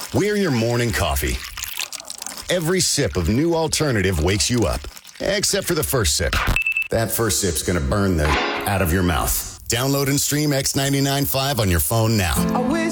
We're your morning coffee. Every sip of New Alternative wakes you up. Except for the first sip. That first sip's gonna burn the out of your mouth. Download and stream X99.5 on your phone now.